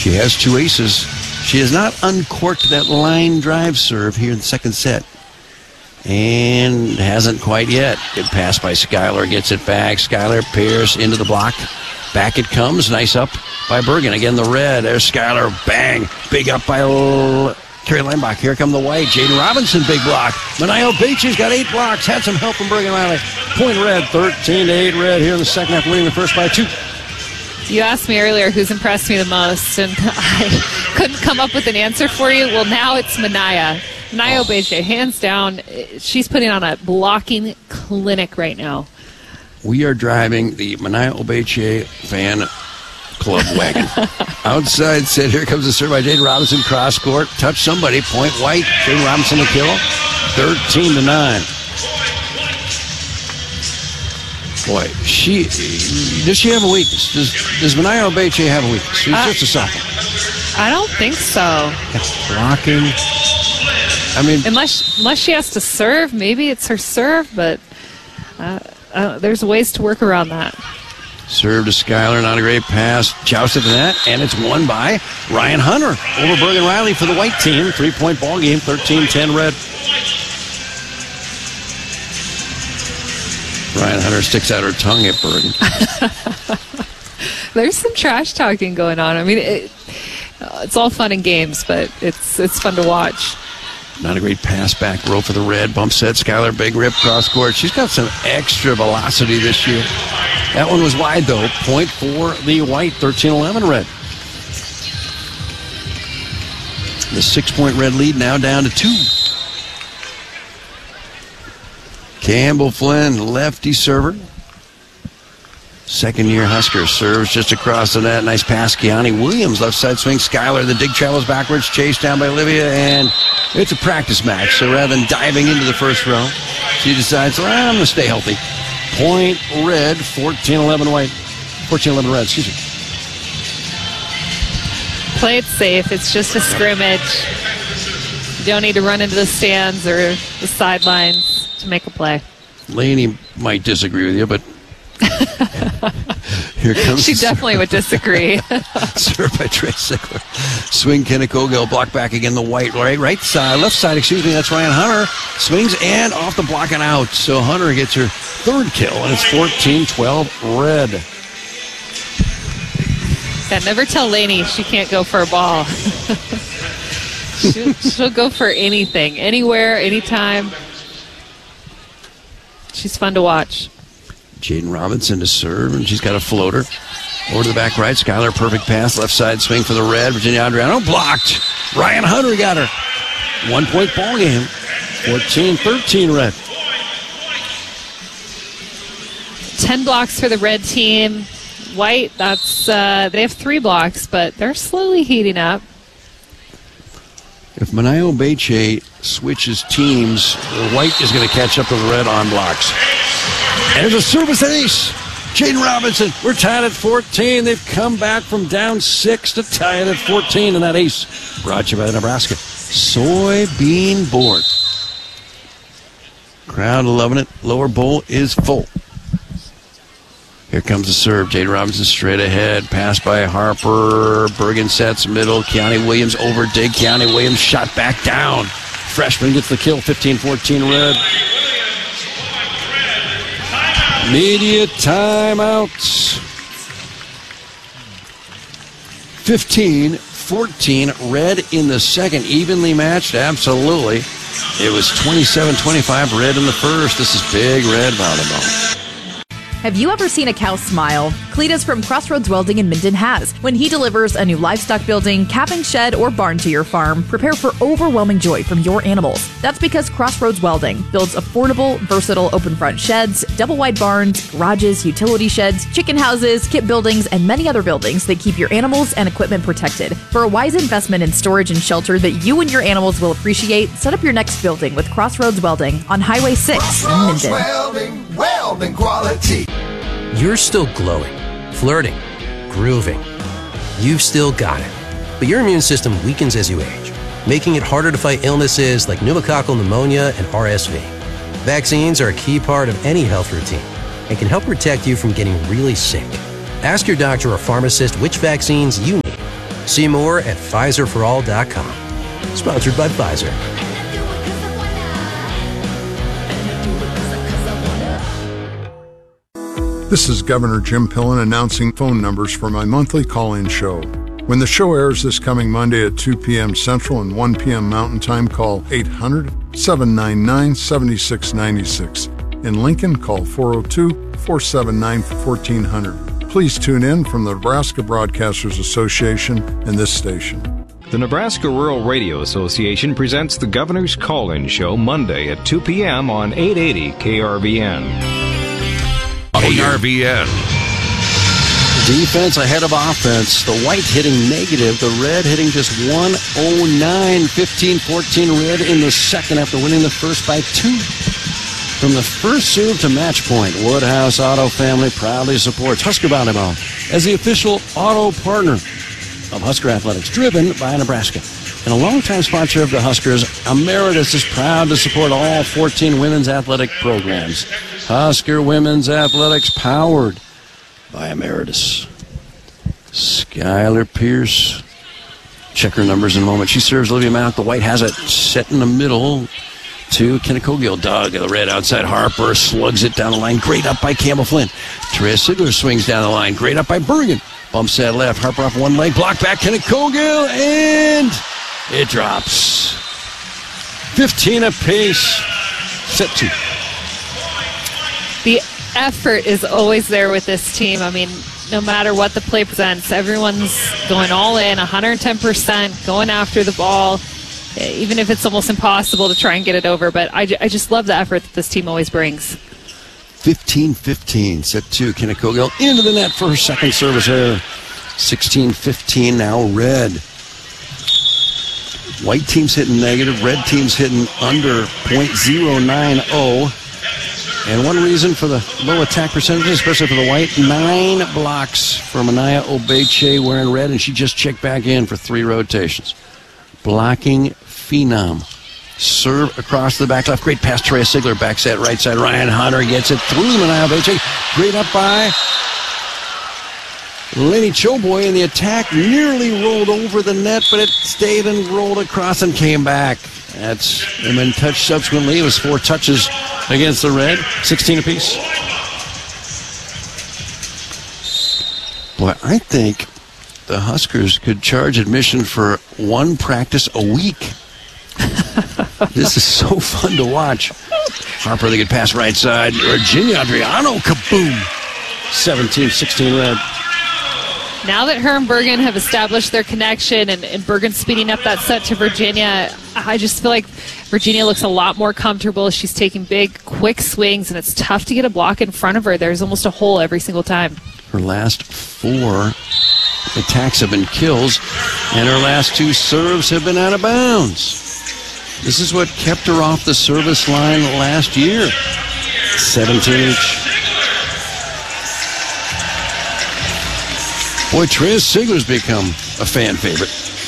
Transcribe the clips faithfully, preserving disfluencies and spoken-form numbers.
She has two aces. She has not uncorked that line drive serve here in the second set. And hasn't quite yet. Good pass by Skylar. Gets it back. Skylar Pierce into the block. Back it comes. Nice up by Bergen. Again, the red. There's Skylar. Bang. Big up by L- Carrie Leinbach. Here come the white. Jaden Robinson, big block. Manayo Beachy's got eight blocks. Had some help from Bergen Riley. Point red. thirteen to eight red here in the second half, winning the first by two. You asked me earlier who's impressed me the most, and I couldn't come up with an answer for you. Well, now it's Manaya. Manaya oh. Obeche, hands down, she's putting on a blocking clinic right now. We are driving the Manaya Obeche fan club wagon. Outside set, here comes the serve by Jaden Robinson, cross court, touch somebody, point white, Jaden Robinson to kill, thirteen to nine. Boy, she does she have a weakness? Does does Manaya Obeche have a weakness? She's uh, just a sophomore. I don't think so. Yeah, blocking. I mean, unless unless she has to serve, maybe it's her serve, but uh, uh, there's ways to work around that. Serve to Skylar, not a great pass. Jousted to that, and it's won by Ryan Hunter over Bergen Riley for the white team. Three-point ball game, thirteen ten red. Ryan Hunter sticks out her tongue at Bergen. There's some trash talking going on. I mean, it, it's all fun and games, but it's it's fun to watch. Not a great pass back row for the red. Bump set. Skylar, big rip, cross court. She's got some extra velocity this year. That one was wide, though. Point for the white, thirteen eleven red. The six-point red lead now down to two. Campbell Flynn, lefty server. Second-year Husker serves just across the net. Nice pass. Keani Williams, left side swing. Skylar, the dig travels backwards. Chased down by Olivia, and it's a practice match. So rather than diving into the first row, she decides, well, I'm going to stay healthy. Point red, fourteen eleven white. fourteen eleven red, excuse me. Play it safe. It's just a scrimmage. You don't need to run into the stands or the sidelines to make a play. Laney might disagree with you, but here comes she definitely would disagree. Served by Trey Sickler. Swing Kennecoga, block back again. The white, right, right side, left side, excuse me. That's Ryan Hunter. Swings and off the block and out. So Hunter gets her third kill, and it's fourteen twelve red. Yeah, never tell Laney she can't go for a ball. she'll, she'll go for anything, anywhere, anytime. She's fun to watch. Jaden Robinson to serve, and she's got a floater. Over to the back right. Skylar, perfect pass. Left side swing for the red. Virginia Adriano blocked. Ryan Hunter got her. One-point ball game. fourteen thirteen red. Ten blocks for the red team. White, that's uh, they have three blocks, but they're slowly heating up. If Manaya Obeche switches teams, the white is going to catch up to the red on blocks. And there's a service ace. Jaden Robinson, we're tied at fourteen. They've come back from down six to tie it at fourteen. And that ace brought to you by the Nebraska Soybean Board. Crowd loving it. Lower bowl is full. Here comes the serve. Jaden Robinson straight ahead. Pass by Harper. Bergen sets middle. Keani Williams over dig. Keani Williams shot back down. Freshman gets the kill. fifteen fourteen red. Media timeouts. fifteen fourteen red in the second. Evenly matched, absolutely. It was twenty-seven twenty-five red in the first. This is big red volleyball. Have you ever seen a cow smile? Cletus from Crossroads Welding in Minden has. When he delivers a new livestock building, calving shed, or barn to your farm, prepare for overwhelming joy from your animals. That's because Crossroads Welding builds affordable, versatile open front sheds, double wide barns, garages, utility sheds, chicken houses, kit buildings, and many other buildings that keep your animals and equipment protected. For a wise investment in storage and shelter that you and your animals will appreciate, set up your next building with Crossroads Welding on Highway six in Minden. Welding, welding quality. You're still glowing, flirting, grooving. You've still got it. But your immune system weakens as you age, making it harder to fight illnesses like pneumococcal pneumonia and R S V. Vaccines are a key part of any health routine and can help protect you from getting really sick. Ask your doctor or pharmacist which vaccines you need See more at Pfizer for all dot com. Sponsored by Pfizer. This is Governor Jim Pillen announcing phone numbers for my monthly call-in show. When the show airs this coming Monday at two p.m. Central and one p.m. Mountain Time, call eight hundred, seven nine nine, seven six nine six. In Lincoln, call four oh two, four seven nine, one four zero zero. Please tune in from the Nebraska Broadcasters Association and this station. The Nebraska Rural Radio Association presents the Governor's Call-In Show Monday at two p.m. on eight eighty K R V N. K R V N. Defense ahead of offense. The white hitting negative. The red hitting just one oh nine. fifteen fourteen red in the second after winning the first by two. From the first serve to match point, Woodhouse Auto Family proudly supports Husker Volleyball as the official auto partner of Husker Athletics, driven by Nebraska. And a longtime sponsor of the Huskers, Emeritus is proud to support all fourteen women's athletic programs. Husker Women's Athletics, powered by Emeritus. Skylar Pierce. Check her numbers in a moment. She serves Olivia Mount. The white has it set in the middle to Kinnicogill. Doug, the red outside. Harper slugs it down the line. Great up by Campbell Flynn. Therese Sigler swings down the line. Great up by Bergen. Bumps that left. Harper off one leg. Block back Kinnicogill. And it drops. fifteen apiece. Set two. The effort is always there with this team. I mean, no matter what the play presents, everyone's going all in, one hundred ten percent, going after the ball, even if it's almost impossible to try and get it over. But I, I just love the effort that this team always brings. fifteen fifteen, set two. Kinnicogill into the net for her second service error. sixteen fifteen now red. White team's hitting negative, red team's hitting under point oh nine oh. And one reason for the low attack percentage, especially for the white, nine blocks for Manaya Obeche wearing red, and she just checked back in for three rotations. Blocking phenom. Serve across the back left. Great pass. Trey Sigler back set right side. Ryan Hunter gets it through Manaya Obeche. Great up by Lenny Choboy, and the attack nearly rolled over the net, but it stayed and rolled across and came back. That's and then touched subsequently. It was four touches against the red. sixteen apiece. Boy, I think the Huskers could charge admission for one practice a week. This is so fun to watch. Harper, they could pass right side. Virginia Adriano, kaboom. seventeen sixteen red. Now that her and Bergen have established their connection and, and Bergen speeding up that set to Virginia, I just feel like Virginia looks a lot more comfortable. She's taking big, quick swings, and it's tough to get a block in front of her. There's almost a hole every single time. Her last four attacks have been kills, and her last two serves have been out of bounds. This is what kept her off the service line last year. seventeen each. Boy, Therese Sigler's become a fan favorite.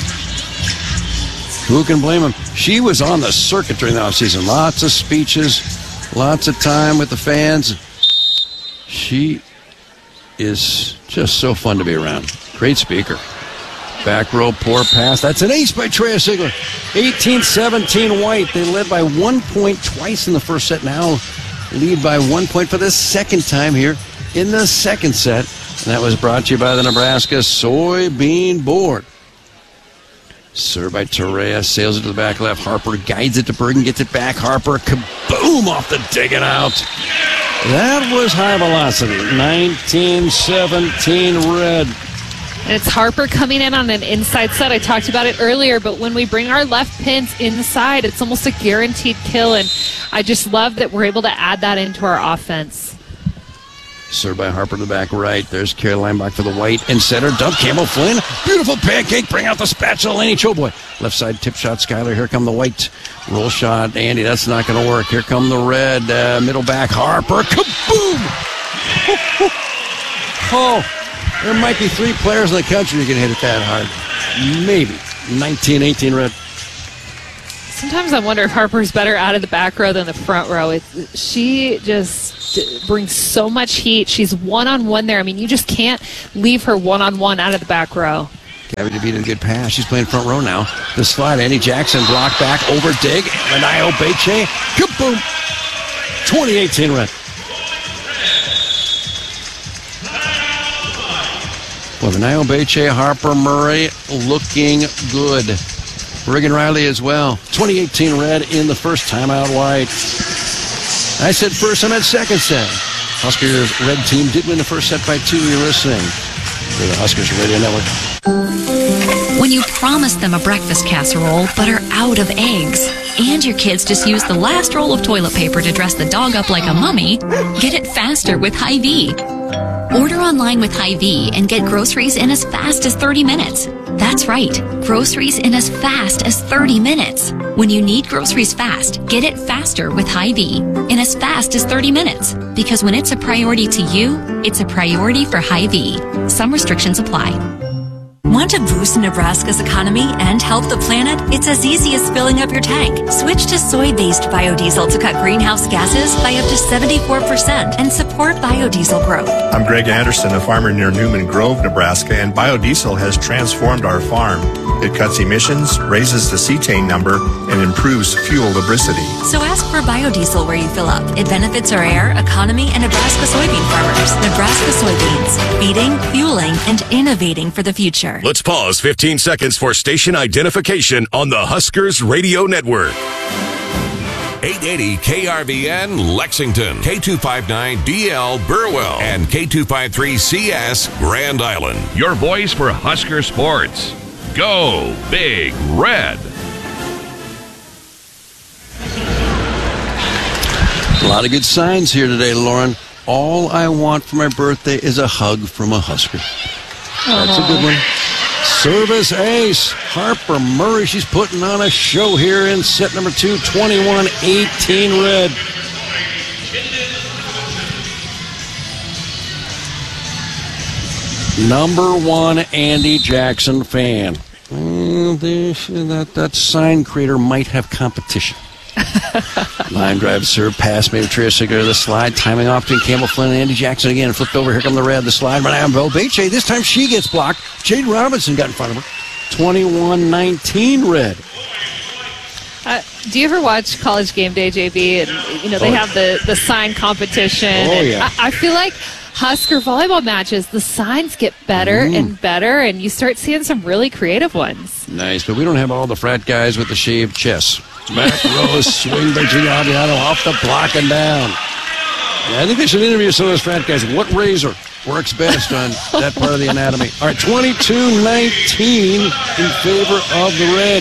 Who can blame him? She was on the circuit during the offseason. Lots of speeches, lots of time with the fans. She is just so fun to be around. Great speaker. Back row, poor pass. That's an ace by Therese Sigler. eighteen seventeen white. They led by one point twice in the first set. Now lead by one point for the second time here in the second set. And that was brought to you by the Nebraska Soybean Board. Served by Torres, sails it to the back left. Harper guides it to Bergen, gets it back. Harper, kaboom, off the digging out. That was high velocity. nineteen seventeen red. And it's Harper coming in on an inside set. I talked about it earlier, but when we bring our left pins inside, it's almost a guaranteed kill. And I just love that we're able to add that into our offense. Served by Harper to the back right. There's Caroline back for the white and center. Dump Campbell Flynn. Beautiful pancake. Bring out the spatula. Laney Choboy. Left side tip shot. Skyler. Here come the white. Roll shot. Andy. That's not going to work. Here come the red. Uh, middle back. Harper. Kaboom! Oh, there might be three players in the country who can hit it that hard. Maybe. nineteen eighteen red. Sometimes I wonder if Harper's better out of the back row than the front row. It, she just brings so much heat. She's one-on-one there. I mean, you just can't leave her one-on-one out of the back row. Gabby DeVita, a good pass. She's playing front row now. The slide, Andy Jackson blocked back, over dig. Manayo Beche, kaboom! twenty eighteen Red. Well, Manayo Beche, Harper Murray looking good. Reagan Riley as well. twenty eighteen Red in the first timeout white. I said first, I meant second set. Huskers red team did win the first set by two. You're listening to the Huskers Radio Network. When you promise them a breakfast casserole but are out of eggs, and your kids just use the last roll of toilet paper to dress the dog up like a mummy, get it faster with Hy-Vee. Order online with Hy-Vee and get groceries in as fast as thirty minutes. That's right, groceries in as fast as thirty minutes. When you need groceries fast, get it faster with Hy-Vee in as fast as thirty minutes. Because when it's a priority to you, it's a priority for Hy-Vee. Some restrictions apply. Want to boost Nebraska's economy and help the planet? It's as easy as filling up your tank. Switch to soy-based biodiesel to cut greenhouse gases by up to seventy-four percent and support biodiesel growth. I'm Greg Anderson, a farmer near Newman Grove, Nebraska, and biodiesel has transformed our farm. It cuts emissions, raises the cetane number, and improves fuel lubricity. So ask for biodiesel where you fill up. It benefits our air, economy, and Nebraska soybean farmers. Nebraska soybeans, feeding, fueling, and innovating for the future. Let's pause fifteen seconds for station identification on the Huskers Radio Network. eight eighty K R V N Lexington, K two fifty-nine D L Burwell, and K two fifty-three C S Grand Island. Your voice for Husker sports. Go Big Red. A lot of good signs here today, Lauren. All I want for my birthday is a hug from a Husker. That's a good one. Service ace, Harper Murray. She's putting on a show here in set number two, twenty-one eighteen Red. Number one Andy Jackson fan. Mm, this, that, that sign creator might have competition. Line drive, serve, pass, maybe Tricia to the slide, timing off between Campbell Flynn and Andy Jackson again. Flipped over, here come the red, the slide, Manayo Beche. This time she gets blocked. Jade Robinson got in front of her. twenty-one nineteen Red. Uh, do you ever watch College Game Day, J B? And, you know, they oh. have the, the sign competition. Oh, and yeah. I, I feel like Husker volleyball matches, the signs get better mm. and better, and you start seeing some really creative ones. Nice, but we don't have all the frat guys with the shaved chests. Back row, swing by Giuliano off the block and down. Yeah, I think they should interview some of those frat guys. What razor works best on that part of the anatomy? All right, twenty-two nineteen in favor of the red.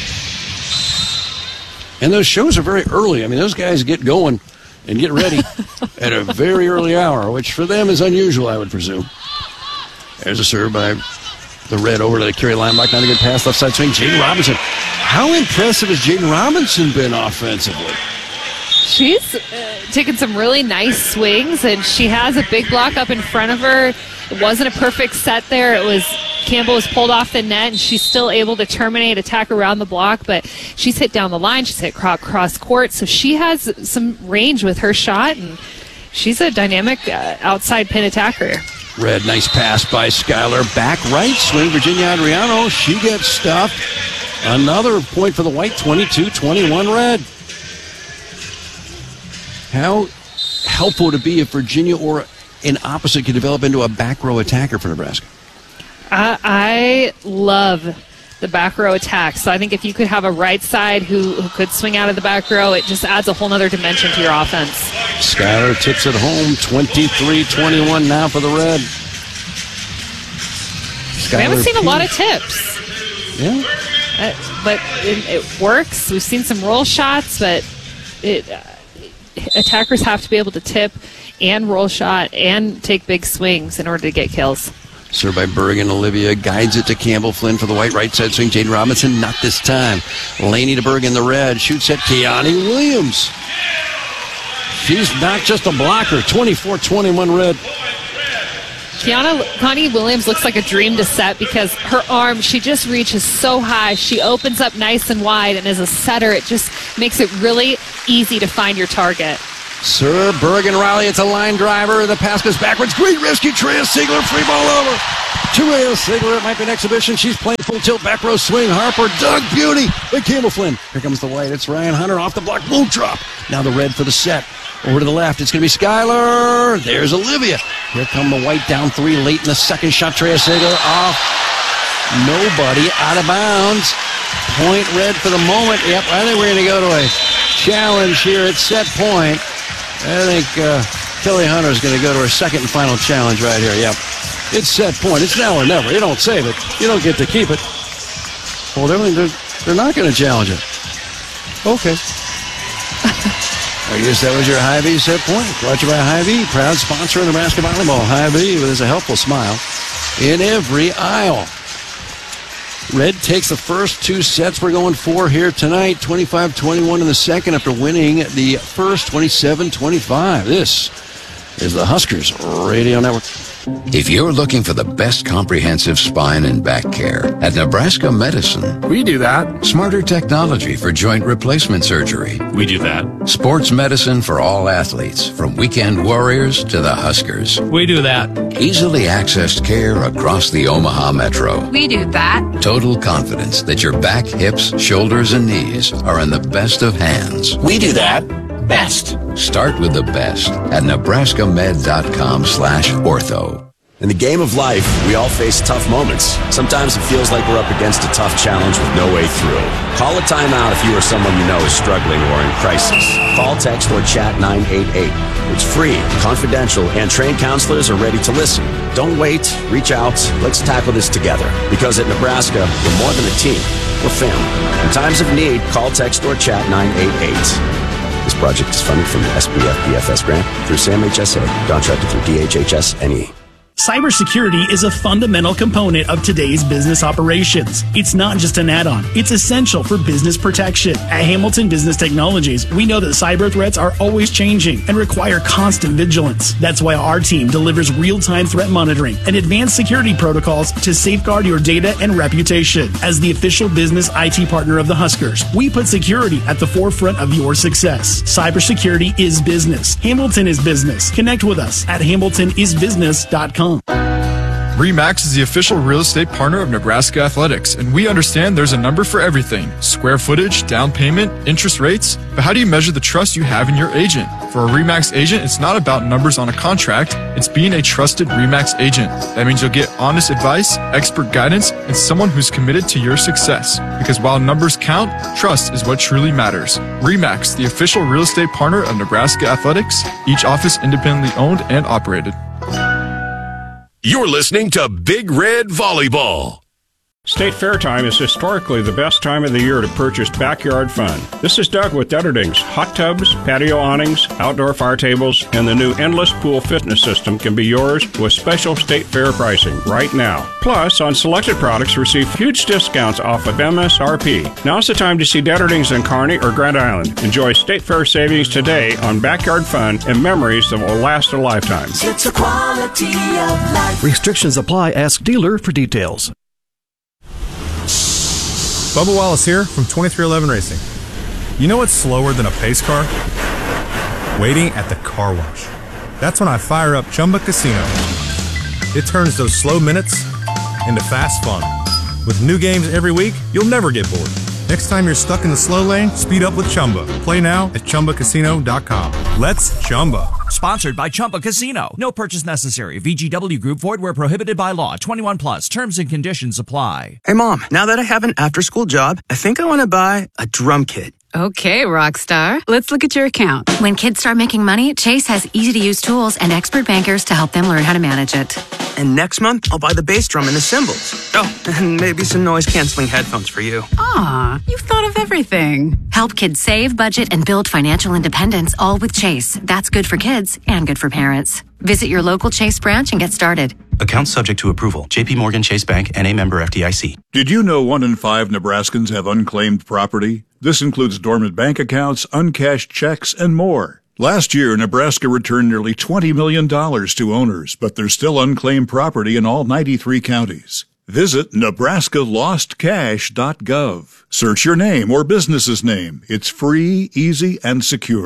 And those shows are very early. I mean, those guys get going and get ready at a very early hour, which for them is unusual, I would presume. There's a serve by the red over to the Kerry Lineback. Not a good pass, left side swing. Jaden Robinson. How impressive has Jaden Robinson been offensively? She's uh, taken some really nice swings, and she has a big block up in front of her. It wasn't a perfect set there. It was Campbell was pulled off the net, and she's still able to terminate, attack around the block, but she's hit down the line. She's hit cross court, so she has some range with her shot, and she's a dynamic uh, outside pin attacker. Red, nice pass by Skylar. Back right swing, Virginia Adriano. She gets stuffed. Another point for the white, twenty-two twenty-one Red. How helpful would it be if Virginia or an opposite could develop into a back row attacker for Nebraska? I, I love the back row attack. So I think if you could have a right side who, who could swing out of the back row, it just adds a whole other dimension to your offense. Skylar tips it home, twenty-three twenty-one now for the red. Skylar we haven't seen P. a lot of tips. Yeah. Uh, but it, it works. We've seen some roll shots, but it, uh, attackers have to be able to tip and roll shot and take big swings in order to get kills. Served by Bergen. Olivia guides it to Campbell Flynn for the white right side swing. Jaden Robinson, not this time. Laney to Bergen, the red. Shoots at Keani Williams. She's not just a blocker. twenty-four twenty-one Red. Kiana, Connie Williams looks like a dream to set because her arm, she just reaches so high. She opens up nice and wide, and as a setter, it just makes it really easy to find your target. Sir Bergen Riley, it's a line driver. The pass goes backwards. Great rescue. Tria Siegler, free ball over. to Rhea Sigler. It might be an exhibition. She's playing full tilt, back row swing. Harper, Doug Beauty, and Campbell Flynn. Here comes the white. It's Ryan Hunter off the block. Boom drop. Now the red for the set. Over to the left. It's going to be Skyler. There's Olivia. Here come the white down three late in the second shot. Rhea Sigler off. Nobody out of bounds. Point red for the moment. Yep, I think we're going to go to a challenge here at set point. I think uh, Kelly Hunter is going to go to her second and final challenge right here. Yep. It's set point. It's now or never. You don't save it. You don't get to keep it. Well, they're, they're not going to challenge it. Okay. I guess that was your Hy-Vee set point. Brought to you by Hy-Vee, proud sponsor of Nebraska Volleyball. Hy-Vee with a helpful smile in every aisle. Red takes the first two sets we're going for here tonight. twenty-five twenty-one in the second after winning the first twenty-seven twenty-five. This is the Huskers Radio Network. If you're looking for the best comprehensive spine and back care at Nebraska Medicine, we do that. Smarter technology for joint replacement surgery, we do that. Sports medicine for all athletes, from weekend warriors to the Huskers, we do that. Easily accessed care across the Omaha Metro, we do that. Total confidence that your back, hips, shoulders, and knees are in the best of hands, we do that. Best. Start with the best at nebraskamed.com slash ortho. In the game of life, we all face tough moments. Sometimes it feels like we're up against a tough challenge with no way through. Call a timeout if you or someone you know is struggling or in crisis. Call, text, or chat nine eight eight. It's free, confidential, and trained counselors are ready to listen. Don't wait. Reach out. Let's tackle this together. Because at Nebraska, we're more than a team. We're family. In times of need, call, text, or chat nine eight eight. This project is funded from the S B F B F S grant through SAM H S A, contracted through D H H S N E. Cybersecurity is a fundamental component of today's business operations. It's not just an add-on. It's essential for business protection. At Hamilton Business Technologies, we know that cyber threats are always changing and require constant vigilance. That's why our team delivers real-time threat monitoring and advanced security protocols to safeguard your data and reputation. As the official business I T partner of the Huskers, we put security at the forefront of your success. Cybersecurity is business. Hamilton is business. Connect with us at hamilton is business dot com. RE/MAX is the official real estate partner of Nebraska Athletics, and we understand there's a number for everything. Square footage, down payment, interest rates. But how do you measure the trust you have in your agent? For a RE/MAX agent, it's not about numbers on a contract. It's being a trusted RE/MAX agent. That means you'll get honest advice, expert guidance, and someone who's committed to your success. Because while numbers count, trust is what truly matters. RE/MAX, the official real estate partner of Nebraska Athletics, each office independently owned and operated. You're listening to Big Red Volleyball. State Fair time is historically the best time of the year to purchase backyard fun. This is Doug with Dutterdings. Hot tubs, patio awnings, outdoor fire tables, and the new Endless Pool fitness system can be yours with special State Fair pricing right now. Plus, on selected products, receive huge discounts off of M S R P. Now's the time to see Dutterdings in Kearney or Grand Island. Enjoy State Fair savings today on backyard fun and memories that will last a lifetime. It's a quality of life. Restrictions apply. Ask dealer for details. Bubba Wallace here from twenty-three eleven Racing. You know what's slower than a pace car? Waiting at the car wash. That's when I fire up Chumba Casino. It turns those slow minutes into fast fun. With new games every week, you'll never get bored. Next time you're stuck in the slow lane, speed up with Chumba. Play now at Chumba Casino dot com. Let's Chumba. Sponsored by Chumba Casino. No purchase necessary. V G W Group. Void where prohibited by law. twenty-one plus. Terms and conditions apply. Hey, Mom. Now that I have an after-school job, I think I want to buy a drum kit. Okay, Rockstar. Let's look at your account. When kids start making money, Chase has easy-to-use tools and expert bankers to help them learn how to manage it. And next month, I'll buy the bass drum and the cymbals. Oh, and maybe some noise-canceling headphones for you. Aw, you've thought of everything. Help kids save, budget, and build financial independence, all with Chase. That's good for kids and good for parents. Visit your local Chase branch and get started. Account subject to approval. J P Morgan Chase Bank, N A member F D I C. Did you know one in five Nebraskans have unclaimed property? This includes dormant bank accounts, uncashed checks, and more. Last year, Nebraska returned nearly twenty million dollars to owners, but there's still unclaimed property in all ninety-three counties. Visit Nebraska Lost Cash dot gov. Search your name or business's name. It's free, easy, and secure.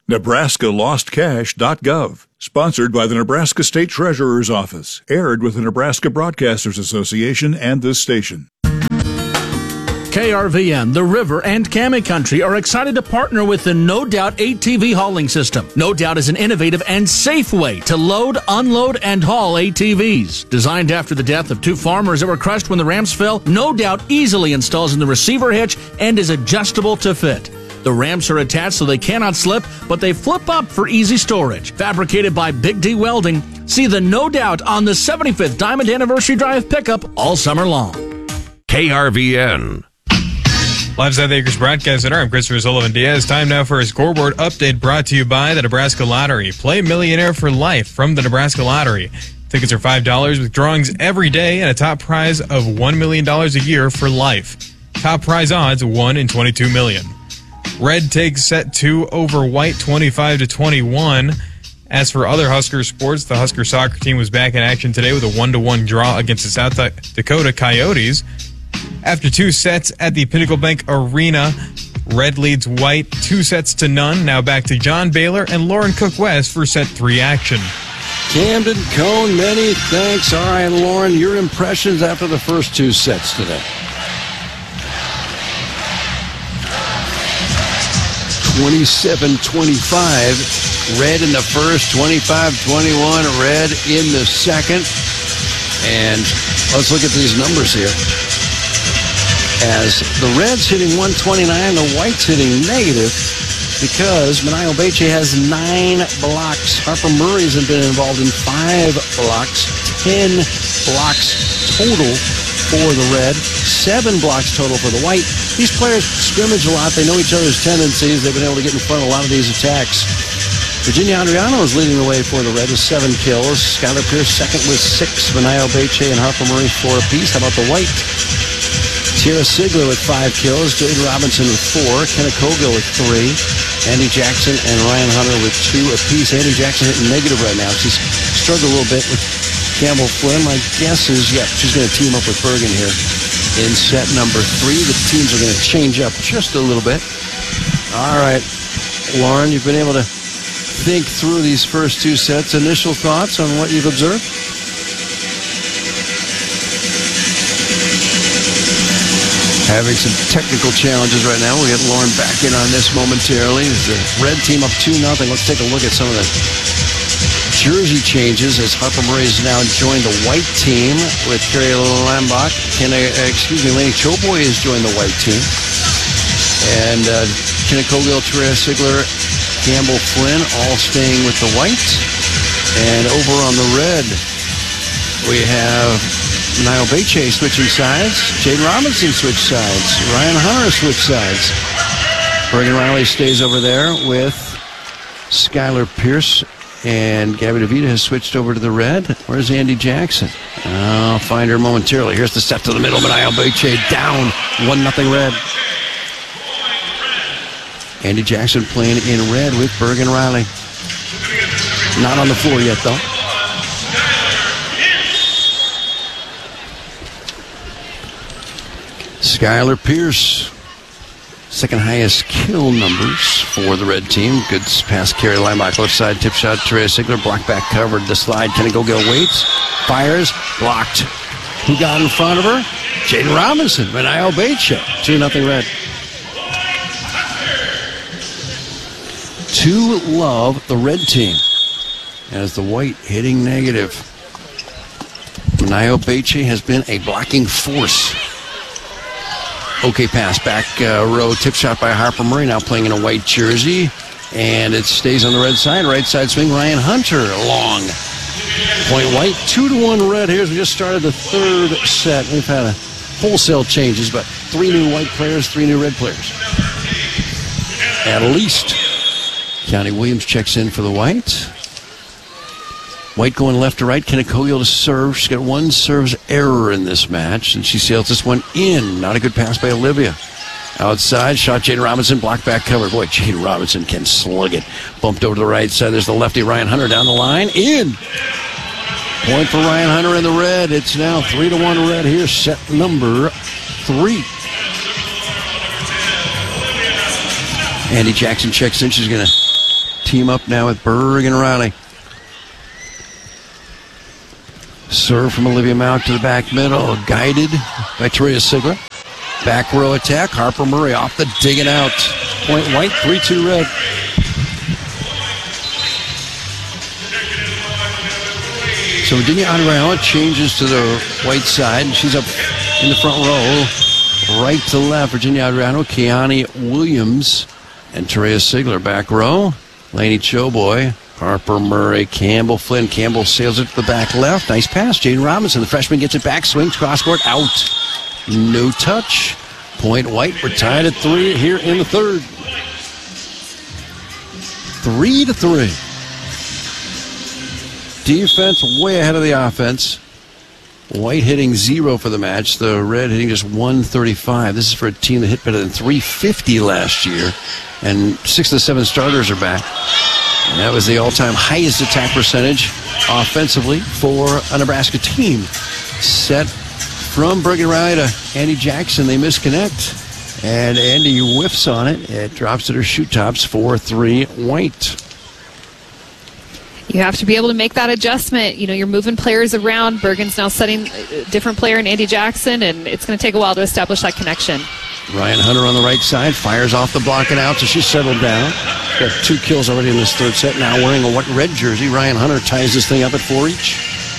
Nebraska Lost Cash dot gov. Sponsored by the Nebraska State Treasurer's Office. Aired with the Nebraska Broadcasters Association and this station. K R V N, The River, and Cammy Country are excited to partner with the No Doubt A T V hauling system. No Doubt is an innovative and safe way to load, unload, and haul A T Vs. Designed after the death of two farmers that were crushed when the ramps fell, No Doubt easily installs in the receiver hitch and is adjustable to fit. The ramps are attached so they cannot slip, but they flip up for easy storage. Fabricated by Big D Welding, see the No Doubt on the seventy-fifth Diamond Anniversary Drive pickup all summer long. K R V N. Live South Acres Broadcast Center. I'm Christopher Sullivan Diaz. Time now for a scoreboard update brought to you by the Nebraska Lottery. Play Millionaire for Life from the Nebraska Lottery. Tickets are five dollars with drawings every day and a top prize of one million dollars a year for life. Top prize odds one in twenty-two million. Red takes set two over White twenty-five to twenty-one. As for other Husker sports, the Husker soccer team was back in action today with a one to one draw against the South Dakota Coyotes. After two sets at the Pinnacle Bank Arena, Red leads White two sets to none. Now back to John Baylor and Lauren Cook West for set three action. Camden Cone, many thanks. All right, Lauren, your impressions after the first two sets today. twenty-seven twenty-five, Red in the first, twenty-five twenty-one, Red in the second. And let's look at these numbers here. As the Reds hitting one twenty-nine, the Whites hitting negative because Manayo Beche has nine blocks. Harper Murray's been involved in five blocks, ten blocks total for the Red, seven blocks total for the White. These players scrimmage a lot. They know each other's tendencies. They've been able to get in front of a lot of these attacks. Virginia Andriano is leading the way for the Red with seven kills. Skylar Pierce second with six. Manayo Beche and Harper Murray four apiece. How about the White? Tara Sigler with five kills. Jaden Robinson with four. Kenna Cogill with three. Andy Jackson and Ryan Hunter with two apiece. Andy Jackson hitting negative right now. She's struggled a little bit with Campbell Flynn. My guess is, yeah, she's going to team up with Bergen here in set number three. The teams are going to change up just a little bit. All right, Lauren, you've been able to think through these first two sets. Initial thoughts on what you've observed? Having some technical challenges right now. We'll get Lauren back in on this momentarily. The Red team up two nothing. Let's take a look at some of the jersey changes as Harper Murray has now joined the White team with Carrie Lambach. Kenna, uh, excuse me, Laney Choboy has joined the White team. And uh, Kenna Cogill, Therese Sigler, Campbell Flynn all staying with the White. And over on the Red, we have Manayo Beche switching sides. Jaden Robinson switched sides. Ryan Hunter switched sides. Bergen Riley stays over there with Skylar Pierce. And Gabby DeVita has switched over to the Red. Where's Andy Jackson? I'll find her momentarily. Here's the set to the middle. Manayo Beche down. one nothing Red. Andy Jackson playing in Red with Bergen Riley. Not on the floor yet, though. Skylar Pierce, second highest kill numbers for the Red team. Good pass, Carrie Linebacker, left side, tip shot, Therese Sigler, block back covered, the slide, Kenna Cogill waits, fires, blocked. Who got in front of her? Jaden Robinson, Manayo Beche, two nothing Red. To love the Red team as the White hitting negative. Manayo Beche has been a blocking force. Okay pass, back uh, row, tip shot by Harper Murray, now playing in a White jersey. And it stays on the Red side. Right side swing, Ryan Hunter, long. Point White, two to one Red here as we just started the third set. We've had a wholesale changes, but three new White players, three new Red players. At least. County Williams checks in for the White. White going left to right. Kenna Cogill to serve. She's got one serves error in this match, and she sails this one in. Not a good pass by Olivia. Outside, shot Jaden Robinson, block back cover. Boy, Jaden Robinson can slug it. Bumped over to the right side. There's the lefty Ryan Hunter down the line. In. Point for Ryan Hunter in the Red. It's now three to one Red here. Set number three. Andy Jackson checks in. She's going to team up now with Bergen Riley. Serve from Olivia Mount to the back middle, guided by Terea Sigler. Back row attack, Harper Murray off the digging out. Point white, three two red. So Virginia Adriano changes to the white side. She's up in the front row. Right to left, Virginia Adriano, Keani Williams, and Terea Sigler back row. Lainey Choboy, Harper Murray, Campbell Flynn. Campbell sails it to the back left. Nice pass. Jaden Robinson, the freshman, gets it back, swings, cross court, out. No touch. Point white. We're tied at three here in the third. Three to three. Defense way ahead of the offense. White hitting zero for the match. The red hitting just one thirty-five. This is for a team that hit better than three fifty last year. And six of the seven starters are back. And that was the all-time highest attack percentage offensively for a Nebraska team. Set from Bergen Riley to Andy Jackson. They misconnect. And Andy whiffs on it. It drops at her shoot tops. four three White. You have to be able to make that adjustment. You know, you're moving players around. Bergen's now setting a different player in Andy Jackson, and it's going to take a while to establish that connection. Ryan Hunter on the right side fires off the block and out, so she's settled down. Got two kills already in this third set. Now wearing a what red jersey. Ryan Hunter ties this thing up at four each.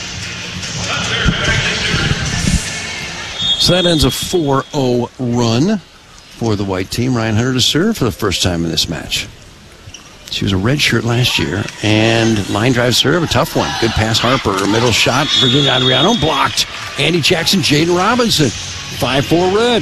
So that ends a four oh run for the white team. Ryan Hunter to serve for the first time in this match. She was a red shirt last year. And line drive serve, a tough one. Good pass, Harper. Middle shot, Virginia Adriano blocked. Andy Jackson, Jaden Robinson. five four red.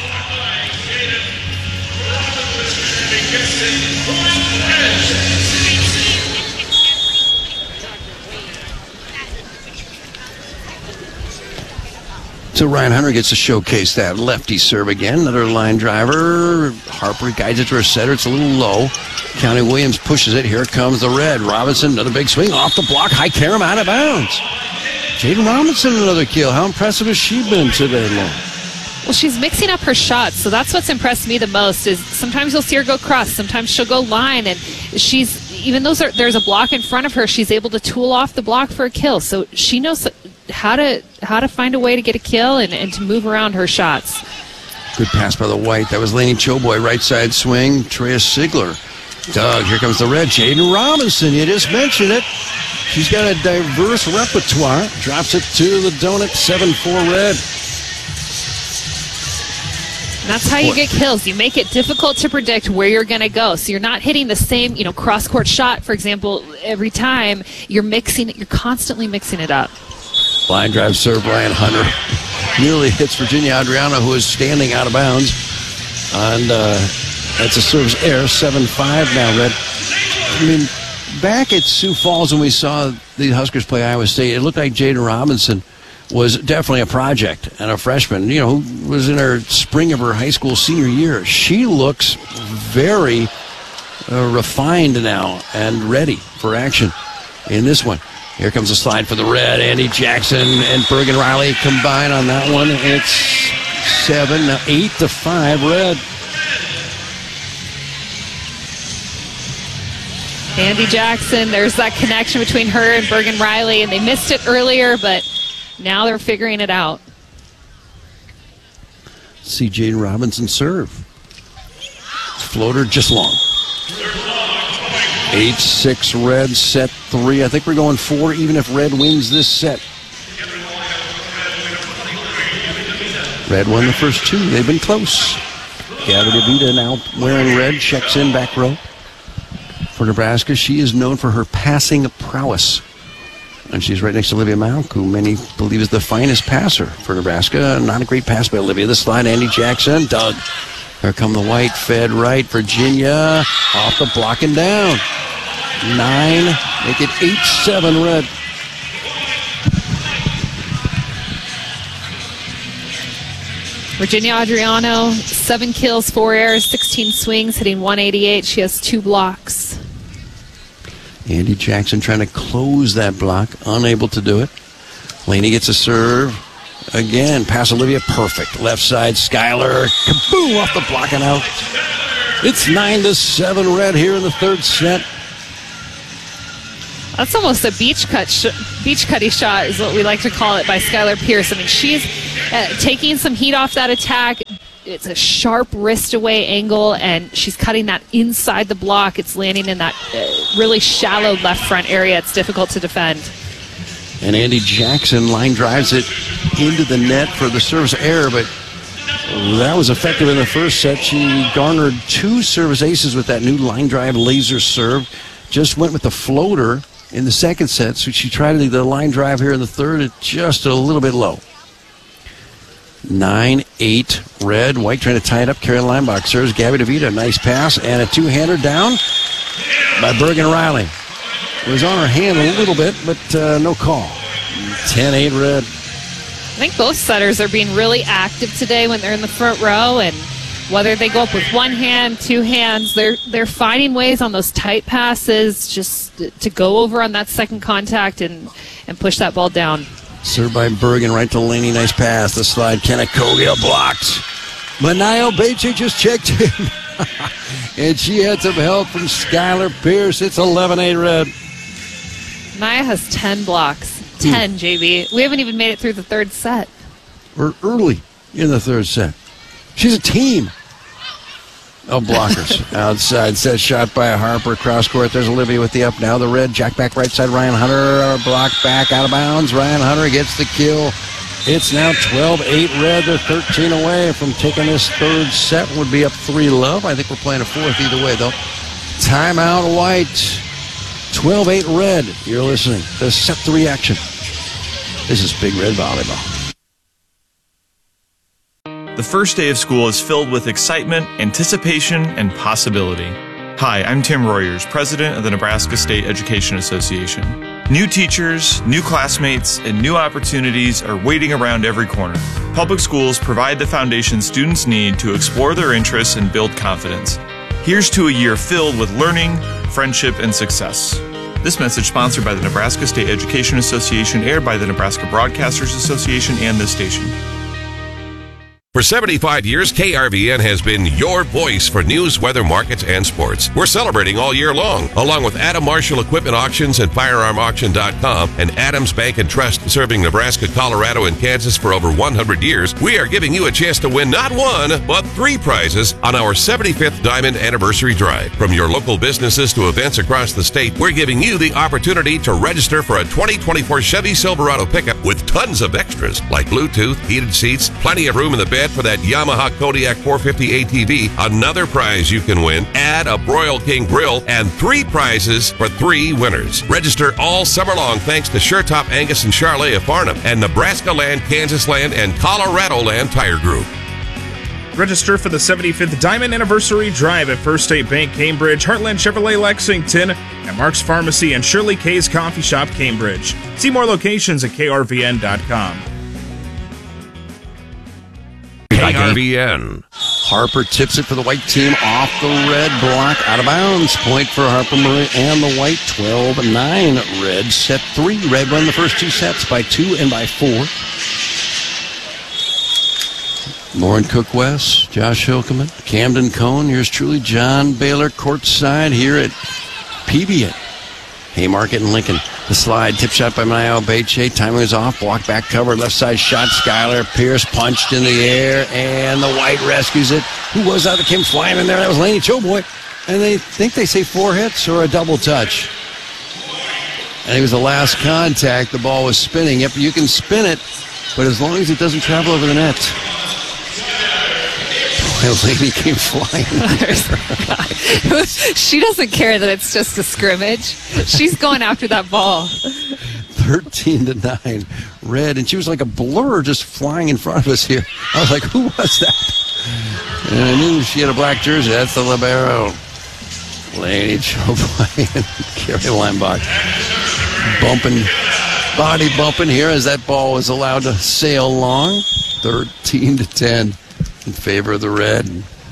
So Ryan Hunter gets to showcase that lefty serve again. Another line driver. Harper guides it to her setter. It's a little low. Keani Williams pushes it. Here comes the red. Robinson, another big swing off the block. High carom out of bounds. Jaden Robinson, another kill. How impressive has she been today, Lauren? Well, she's mixing up her shots, so that's what's impressed me the most. Is sometimes you'll see her go cross, sometimes she'll go line, and she's even though there's a block in front of her, she's able to tool off the block for a kill. So she knows how to how to find a way to get a kill and, and to move around her shots. Good pass by the white. That was Lainey Choboy. Right side swing. Terea Sigler. Doug, here comes the red. Jaden Robinson. You just mentioned it. She's got a diverse repertoire. Drops it to the donut. seven four red. And that's how you get kills. You make it difficult to predict where you're going to go. So you're not hitting the same, you know, cross-court shot, for example, every time. You're mixing it. You're constantly mixing it up. Line drive serve, Ryan Hunter. Nearly hits Virginia Adriano, who is standing out of bounds. And uh, that's a service error. seven five now, Red. I mean, back at Sioux Falls when we saw the Huskers play Iowa State, it looked like Jaden Robinson was definitely a project and a freshman, you know, who was in her spring of her high school senior year. She looks very uh, refined now and ready for action in this one. Here comes a slide for the red. Andy Jackson and Bergen Riley combine on that one. It's seven, eight to five red. Andy Jackson, there's that connection between her and Bergen Riley, and they missed it earlier, but now they're figuring it out. See Jaden Robinson serve. Floater just long. eight six red, set three. I think we're going four even if red wins this set. Red won the first two. They've been close. Gabby DeVita now wearing red, checks in back row. For Nebraska, she is known for her passing prowess. And she's right next to Olivia Malk, who many believe is the finest passer for Nebraska. Not a great pass by Olivia. The slide, Andy Jackson. Doug. Here come the white, fed right. Virginia off the block and down. Nine. Make it eight seven red. Virginia Adriano, seven kills, four errors, sixteen swings, hitting one eighty-eight. She has two blocks. Andy Jackson trying to close that block, unable to do it. Laney gets a serve. Again, pass Olivia, perfect. Left side, Skyler, kaboom, off the block and out. It's nine to seven red here in the third set. That's almost a beach cut, sh- beach cutty shot is what we like to call it by Skylar Pierce. I mean, she's uh, taking some heat off that attack. It's a sharp wrist away angle, and she's cutting that inside the block. It's landing in that uh, really shallow left front area. It's difficult to defend. And Andy Jackson line drives it into the net for the service error, but that was effective in the first set. She garnered two service aces with that new line drive laser serve. Just went with the floater in the second set, so she tried the line drive here in the third. It's just a little bit low. nine eight red. White trying to tie it up. Karen Leinbach serves. Gabby DeVita, a nice pass, and a two-hander down by Bergen Riley. It was on her hand a little bit, but uh, no call. ten eight red. I think both setters are being really active today when they're in the front row, and whether they go up with one hand, two hands, they're they're finding ways on those tight passes just to go over on that second contact and, and push that ball down. Served by Bergen right to Laney. Nice pass. The slide. Kenna Cogill blocked. Manio Beche just checked in. And she had some help from Skylar Pierce. It's eleven eight red. Naya has ten blocks. ten, hmm. J B. We haven't even made it through the third set. We're early in the third set. She's a team of blockers. Outside set shot by Harper. Cross court. There's Olivia with the up now. The red. Jack back right side. Ryan Hunter. Block back out of bounds. Ryan Hunter gets the kill. It's now twelve eight red. They're thirteen away from taking this third set. Would be up three love. I think we're playing a fourth either way, though. Timeout White. twelve eight red. You're listening to Set three action. This is Big Red Volleyball. The first day of school is filled with excitement, anticipation, and possibility. Hi, I'm Tim Royers, president of the Nebraska State Education Association. New teachers, new classmates, and new opportunities are waiting around every corner. Public schools provide the foundation students need to explore their interests and build confidence. Here's to a year filled with learning, friendship, and success. This message sponsored by the Nebraska State Education Association, aired by the Nebraska Broadcasters Association and this station. For seventy-five years, K R V N has been your voice for news, weather, markets, and sports. We're celebrating all year long, along with Adam Marshall Equipment Auctions and Firearm Auction dot com and Adams Bank and Trust, serving Nebraska, Colorado, and Kansas for over one hundred years. We are giving you a chance to win not one, but three prizes on our seventy-fifth Diamond Anniversary Drive. From your local businesses to events across the state, we're giving you the opportunity to register for a twenty twenty-four Chevy Silverado pickup with tons of extras like Bluetooth, heated seats, plenty of room in the bed for that Yamaha Kodiak four fifty A T V. Another prize you can win, add a Broil King grill, and three prizes for three winners. Register all summer long thanks to SureTop Angus and Charlet of Farnham and Nebraska Land, Kansas Land, and Colorado Land Tire Group. Register for the seventy-fifth Diamond Anniversary Drive at First State Bank Cambridge, Heartland Chevrolet Lexington, and Mark's Pharmacy and Shirley K's Coffee Shop Cambridge. See more locations at K R V N dot com. K R V N. Harper tips it for the white team off the red block, out of bounds. Point for Harper Murray and the white. twelve nine red. Set three. Red won the first two sets by two and by four. Lauren Cook West, Josh Hilkeman, Camden Cone. Here's truly John Baylor courtside here at P B A. Haymarket and Lincoln. The slide, tip shot by Manio Beche. Timing is off. Block back cover. Left side shot. Skylar Pierce punched in the air, and the white rescues it. Who was that that came flying in there? That was Laney Choboy. And they think they say four hits or a double touch. And it was the last contact. The ball was spinning. Yep, you can spin it, but as long as it doesn't travel over the net. Laney came flying. She doesn't care that it's just a scrimmage. She's going after that ball. thirteen to nine. Red, and she was like a blur just flying in front of us here. I was like, who was that? And I knew she had a black jersey. That's the libero. Laney Choboy and Carrie Leinbach bumping, body bumping here as that ball was allowed to sail long. thirteen to ten. In favor of the red.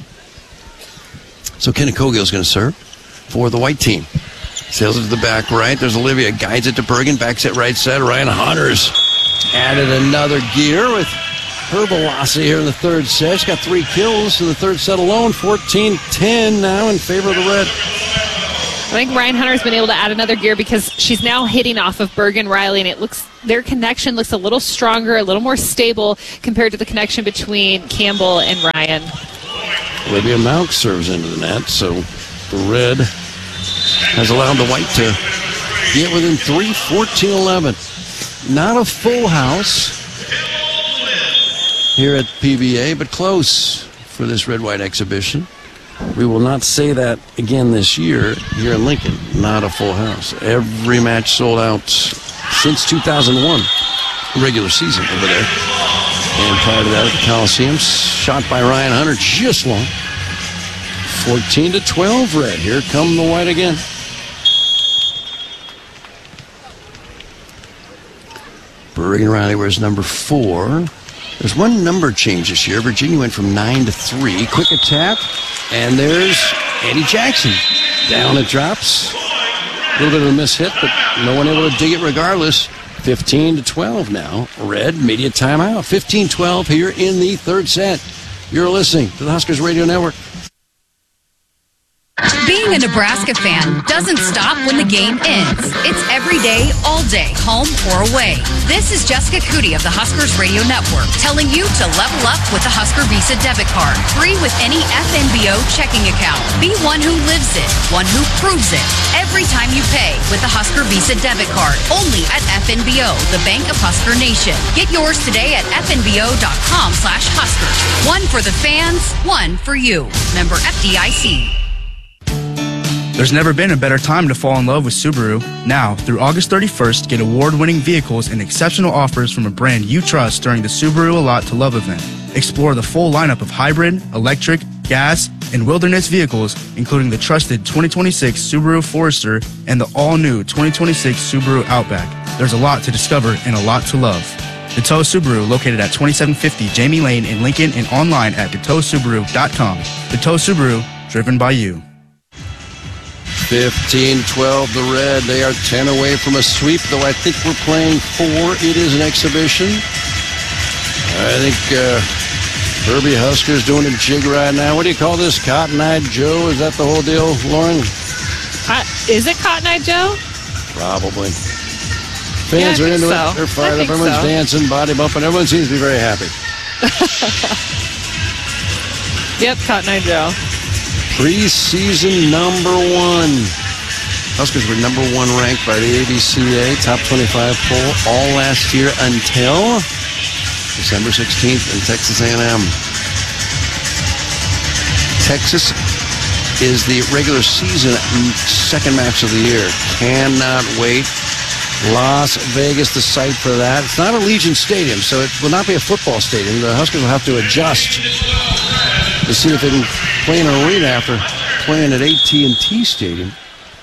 So Kenna Cogill is going to serve for the white team. Sails it to the back right. There's Olivia. Guides it to Bergen. Backs it right side. Ryan Hunter's added another gear with her velocity here in the third set. She's got three kills in the third set alone. fourteen ten now in favor of the red. think Ryan Hunter's been able to add another gear because she's now hitting off of Bergen Riley, and it looks their connection looks a little stronger, a little more stable compared to the connection between Campbell and Ryan. Olivia Malk serves into the net, so the red has allowed the white to get within three, fourteen eleven. Not a full house here at P B A, but close for this red-white exhibition. We will not say that again this year here in Lincoln. Not a full house. Every match sold out since two thousand one, regular season over there. And prior to that at the Coliseum, shot by Ryan Hunter just long. fourteen to twelve red. Here come the white again. Bergen Riley wears number four. There's one number change this year. Virginia went from nine to three. Quick attack. And there's Eddie Jackson. Down it drops. A little bit of a miss hit, but no one able to dig it regardless. fifteen to twelve now. Red, media timeout. fifteen twelve here in the third set. You're listening to the Huskers Radio Network. Being a Nebraska fan doesn't stop when the game ends. It's every day, all day, home or away. This is Jessica Cootie of the Huskers Radio Network telling you to level up with the Husker Visa debit card. Free with any F N B O checking account. Be one who lives it, one who proves it. Every time you pay with the Husker Visa debit card. Only at F N B O, the Bank of Husker Nation. Get yours today at F N B O dot com slash Huskers. One for the fans, one for you. Member F D I C. There's never been a better time to fall in love with Subaru. Now, through August thirty-first, get award-winning vehicles and exceptional offers from a brand you trust during the Subaru A Lot to Love event. Explore the full lineup of hybrid, electric, gas, and wilderness vehicles, including the trusted twenty twenty-six Subaru Forester and the all-new twenty twenty-six Subaru Outback. There's a lot to discover and a lot to love. DeToe Subaru, located at twenty-seven fifty Jamie Lane in Lincoln and online at detoe subaru dot com. DeToe Subaru, driven by you. fifteen twelve, the red. They are ten away from a sweep, though I think we're playing four. It is an exhibition. I think uh, Herbie Husker's doing a jig right now. What do you call this? Cotton Eye Joe? Is that the whole deal, Lauren? Uh, is it Cotton Eye Joe? Probably. Fans yeah, are into so. it. They're fired up. Everyone's so. dancing, body bumping. Everyone seems to be very happy. Yep, Cotton Eye Joe. Preseason number one. Huskers were number one ranked by the A B C A, top twenty-five poll all last year until December sixteenth in Texas A and M. Texas is the regular season second match of the year. Cannot wait. Las Vegas, the site for that. It's not Allegiant Stadium, so it will not be a football stadium. The Huskers will have to adjust to see if they can play in an arena after playing at A T and T Stadium.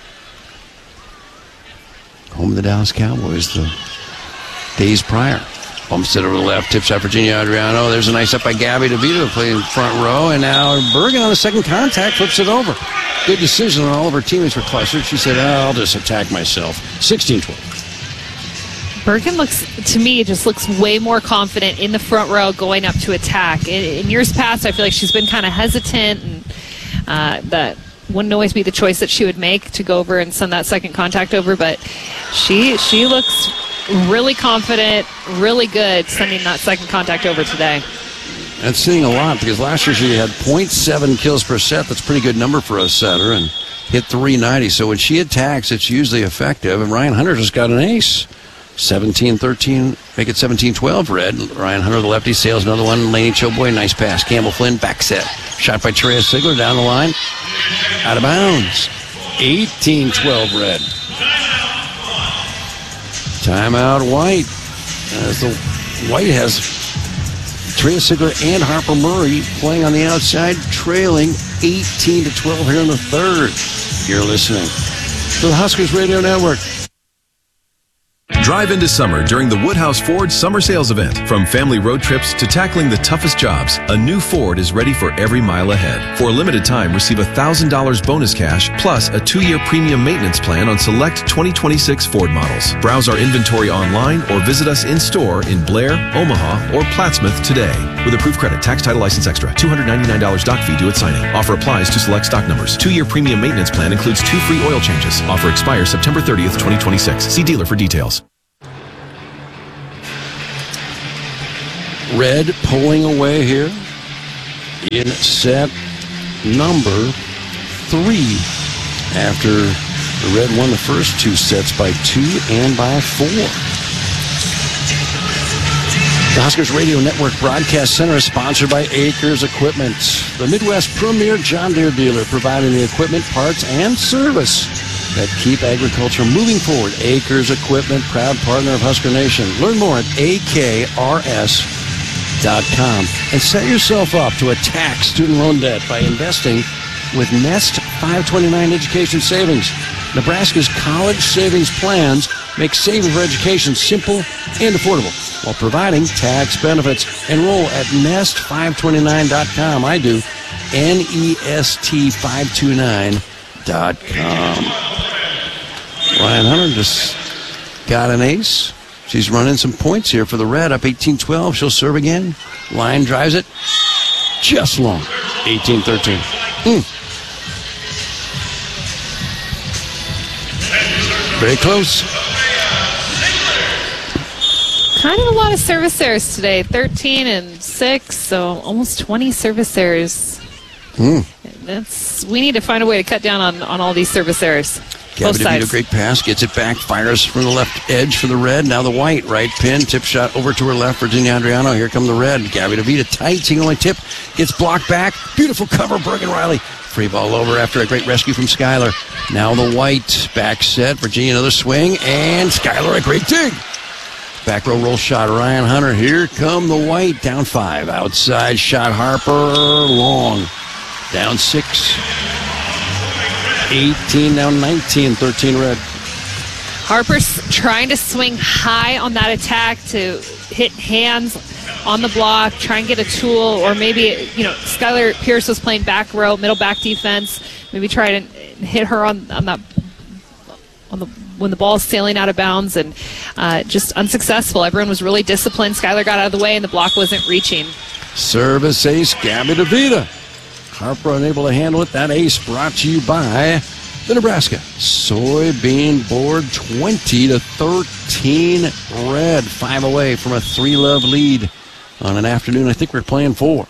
Home of the Dallas Cowboys the days prior. Bumps it over the left, tips out Virginia Adriano. There's a nice up by Gabby DeVito to play in front row. And now Bergen on the second contact flips it over. Good decision on all of her teammates were clustered. She said, oh, I'll just attack myself. sixteen twelve. Bergen looks, to me, just looks way more confident in the front row going up to attack. In, in years past, I feel like she's been kind of hesitant, and uh, that wouldn't always be the choice that she would make to go over and send that second contact over. But she she looks really confident, really good sending that second contact over today. That's seeing a lot because last year she had point seven kills per set. That's a pretty good number for a setter, and hit three ninety. So when she attacks, it's usually effective. And Ryan Hunter just got an ace. seventeen thirteen, make it seventeen twelve red. Ryan Hunter, the lefty, sails another one. Laney Choboy, nice pass. Campbell Flynn, back set. Shot by Terea Sigler down the line. Out of bounds. eighteen twelve red. Timeout White. As the White has Terea Sigler and Harper Murray playing on the outside, trailing eighteen to twelve here in the third. You're listening to the Huskers Radio Network. Drive into summer during the Woodhouse Ford Summer Sales Event. From family road trips to tackling the toughest jobs, a new Ford is ready for every mile ahead. For a limited time, receive one thousand dollars bonus cash plus a two-year premium maintenance plan on select twenty twenty-six Ford models. Browse our inventory online or visit us in-store in Blair, Omaha, or Plattsmouth today. With approved credit, tax, title, license extra, two hundred ninety-nine dollars doc fee due at signing. Offer applies to select stock numbers. Two-year premium maintenance plan includes two free oil changes. Offer expires September thirtieth, twenty twenty-six. See dealer for details. Red pulling away here in set number three after the Red won the first two sets by two and by four. The Huskers Radio Network Broadcast Center is sponsored by Acres Equipment, the Midwest premier John Deere dealer, providing the equipment, parts, and service that keep agriculture moving forward. Acres Equipment, proud partner of Husker Nation. Learn more at A K R S dot com and set yourself up to attack student loan debt by investing with Nest five twenty-nine Education Savings. Nebraska's college savings plans make saving for education simple and affordable while providing tax benefits. Enroll at nest five twenty-nine dot com. I do. N E S T five twenty-nine dot com. Ryan Hunter just got an ace. She's running some points here for the Red, up eighteen twelve. She'll serve again. Line drives it just long. eighteen thirteen. Mm. Very close. Kind of a lot of service errors today. thirteen and six, so almost twenty service errors. Mm. That's, we need to find a way to cut down on, on all these service errors. Gabby DeVito, great pass, gets it back, fires from the left edge for the Red. Now the White, right pin, tip shot over to her left, Virginia Andriano. Here come the Red. Gabby DeVito tight, seeing only tip, gets blocked back. Beautiful cover, Bergen Riley. Free ball over after a great rescue from Skylar. Now the White, back set, Virginia another swing, and Skylar a great dig. Back row roll shot, Ryan Hunter. Here come the White, down five. Outside shot, Harper, long. Down six. eighteen, down nineteen, thirteen Red. Harper's trying to swing high on that attack to hit hands on the block, try and get a tool, or maybe, you know, Skylar Pierce was playing back row, middle back defense. Maybe try to hit her on, on that on the when the ball is sailing out of bounds, and uh, just unsuccessful. Everyone was really disciplined. Skylar got out of the way, and the block wasn't reaching. Service ace, Gabby DeVita. Harper unable to handle it. That ace brought to you by the Nebraska Soybean Board, twenty to thirteen Red. Five away from a three-love lead on an afternoon I think we're playing four.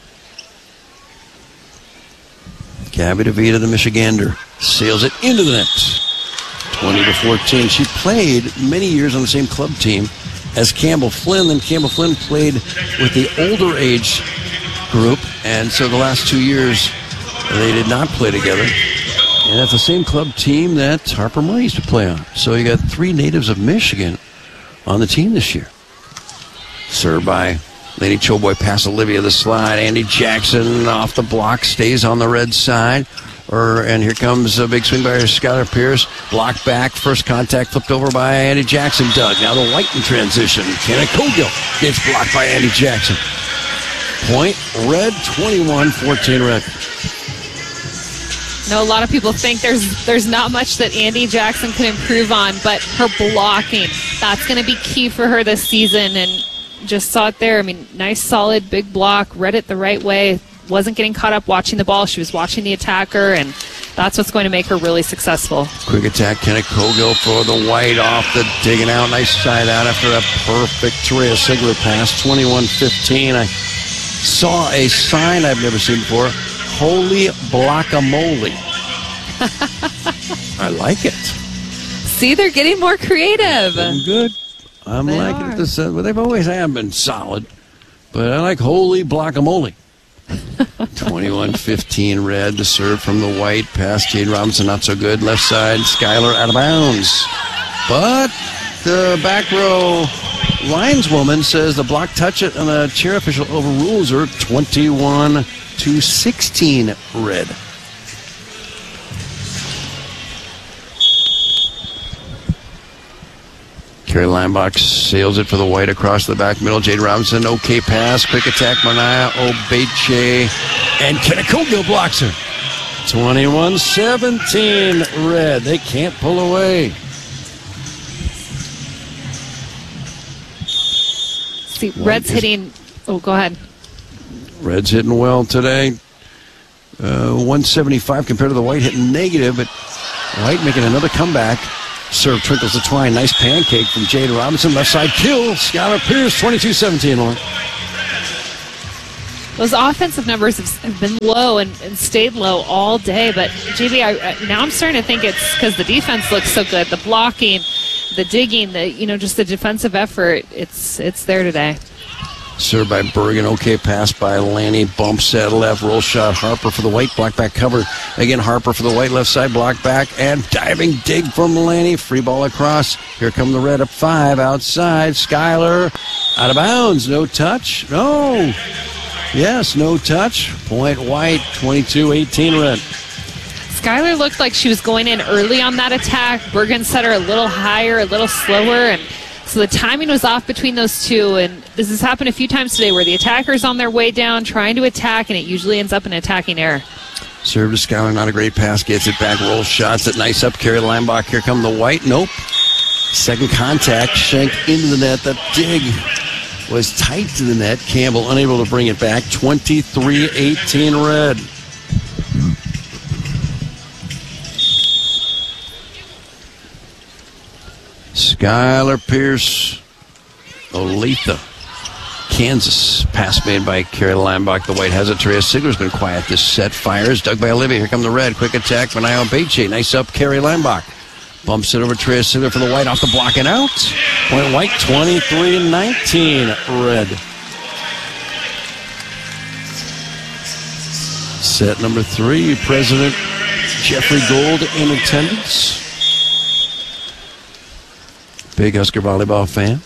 Gabby DeVita, the Michigander, sails it into the net. twenty to fourteen. She played many years on the same club team as Campbell Flynn. Then Campbell Flynn played with the older age group, and so the last two years they did not play together. And that's the same club team that Harper Murray used to play on. So you got three natives of Michigan on the team this year. Served by Lady Choboy, past Olivia the slide. Andy Jackson off the block, stays on the Red side. Or, and here comes a big swing by Skylar Pierce. Blocked back, first contact flipped over by Andy Jackson. Doug, now the White in transition. Kenna Cogill gets blocked by Andy Jackson. Point Red, twenty-one fourteen Red. No, a lot of people think there's there's not much that Andy Jackson can improve on, but her blocking, that's going to be key for her this season. And just saw it there. I mean, nice, solid, big block, read it the right way, wasn't getting caught up watching the ball. She was watching the attacker, and that's what's going to make her really successful. Quick attack, Kenna Cogill for the White off the digging out. Nice side out after a perfect Terea Sigler pass, twenty-one fifteen. I saw a sign I've never seen before. Holy Blockamole. I like it. See, they're getting more creative. I'm good. I'm They liking are. it. This, uh, well, they've always have been solid, but I like Holy Blockamole. twenty-one fifteen Red to serve from the White. Pass Jade Robinson, not so good. Left side, Skylar out of bounds. But the back row lineswoman says the block touch it, and the chair official overrules her. twenty-one to sixteen Red. Kerry Lambach sails it for the white across the back middle. Jade Robinson, okay pass. Quick attack, Manaya Obeche. And Kennecogill blocks her. twenty-one seventeen Red. They can't pull away. See, Red's hitting... Oh, go ahead. Red's hitting well today. Uh, one seventy-five compared to the white hitting negative, but White making another comeback. Serve trickles the twine. Nice pancake from Jade Robinson. Left side kill. Skylar Pierce, twenty-two seventeen. Those offensive numbers have been low and, and stayed low all day. But, J B, I, now I'm starting to think it's because the defense looks so good. The blocking, the digging, the you know, just the defensive effort, it's it's there today. Served by Bergen. Okay pass by Lanny. Bump set left. Roll shot. Harper for the white. Block back cover. Again, Harper for the white. Left side. Block back. And diving dig from Lanny. Free ball across. Here come the red up five. Outside. Skylar. Out of bounds. No touch. No. Yes, no touch. Point White. twenty-two eighteen Red. Skylar looked like she was going in early on that attack. Bergen set her a little higher, a little slower, and so the timing was off between those two, and this has happened a few times today where the attacker's on their way down trying to attack, and it usually ends up in attacking error. Serve to Skylar, not a great pass, gets it back, rolls shots, it nice up, Kerry Lambach, here come the white, nope. Second contact, Schenk into the net, that dig was tight to the net, Campbell unable to bring it back, twenty-three eighteen Red. Skylar Pierce, Olathe, Kansas. Pass made by Kerry Lambach. The white has it. Therese Sigler's been quiet this set. Fires. Dug by Olivia. Here come the red. Quick attack. Manaya Obeche. Nice up. Kerry Lambach. Bumps it over Therese Sigler for the white. Off the block and out. Point White twenty-three nineteen Red. Set number three. President Jeffrey Gold in attendance. Big Husker volleyball fan.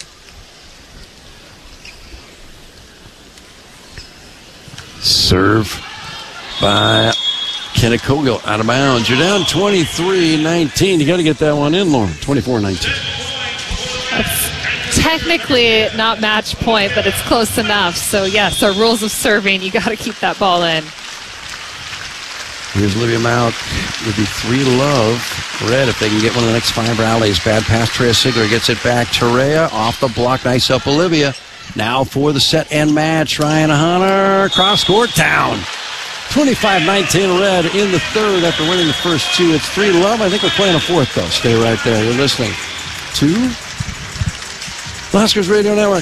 Serve by Kennecogill out of bounds. You're down twenty-three nineteen. You got to get that one in, Lauren. twenty-four nineteen. That's technically not match point, but it's close enough. So, yes, our rules of serving, you got to keep that ball in. Here's Olivia Mount with the three love. Red if they can get one of the next five rallies. Bad pass. Therese Sigler gets it back. Terea off the block. Nice up Olivia. Now for the set and match. Ryan Hunter cross court down. twenty-five nineteen Red in the third after winning the first two. It's three love. I think we're playing a fourth though. Stay right there. You're listening to the Huskers Radio Network.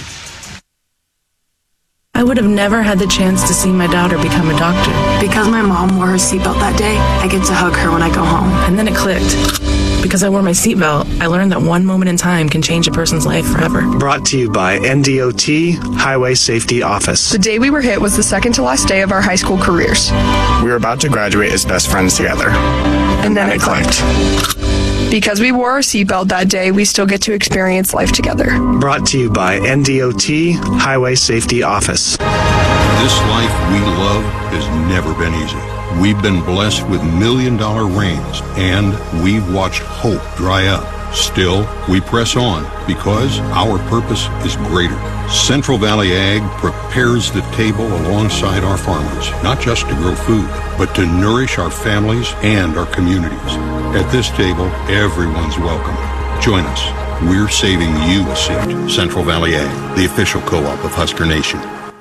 I would have never had the chance to see my daughter become a doctor. Because my mom wore her seatbelt that day, I get to hug her when I go home. And then it clicked. Because I wore my seatbelt, I learned that one moment in time can change a person's life forever. Brought to you by N D O T Highway Safety Office. The day we were hit was the second to last day of our high school careers. We were about to graduate as best friends together. And, and then, then it clicked. clicked. Because we wore our seatbelt that day, we still get to experience life together. Brought to you by N D O T Highway Safety Office. This life we love has never been easy. We've been blessed with million-dollar rains, and we've watched hope dry up. Still, we press on because our purpose is greater. Central Valley Ag prepares the table alongside our farmers, not just to grow food, but to nourish our families and our communities. At this table, everyone's welcome. Join us. We're saving you a seat. Central Valley Ag, the official co-op of Husker Nation.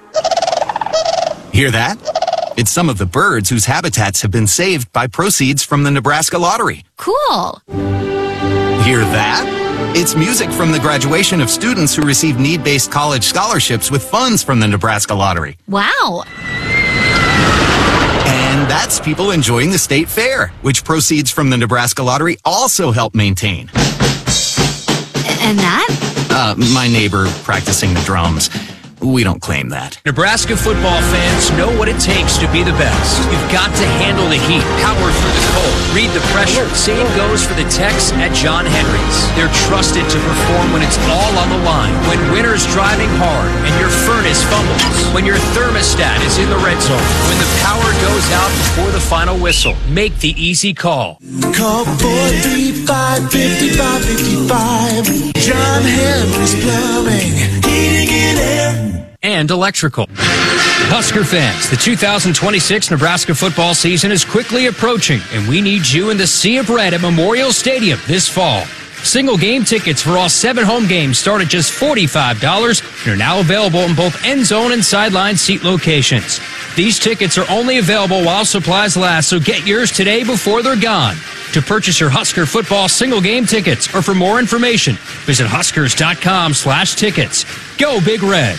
Hear that? It's some of the birds whose habitats have been saved by proceeds from the Nebraska Lottery. Cool. Hear that? It's music from the graduation of students who receive need-based college scholarships with funds from the Nebraska Lottery. Wow. And that's people enjoying the state fair, which proceeds from the Nebraska Lottery also help maintain. And that? Uh, my neighbor practicing the drums. We don't claim that. Nebraska football fans know what it takes to be the best. You've got to handle the heat, power through the cold, read the pressure. Same goes for the techs at John Henry's. They're trusted to perform when it's all on the line, when winter's driving hard and your furnace fumbles, when your thermostat is in the red zone, when the power goes out before the final whistle. Make the easy call. Call four three five, five five five five. John Henry's Plumbing, heating and air. And electrical. Husker fans, the two thousand twenty-six Nebraska football season is quickly approaching, and we need you in the Sea of Red at Memorial Stadium this fall. Single game tickets for all seven home games start at just forty-five dollars and are now available in both end zone and sideline seat locations. These tickets are only available while supplies last, so get yours today before they're gone. To purchase your Husker football single game tickets or for more information, visit huskers.com slash tickets. Go Big Red.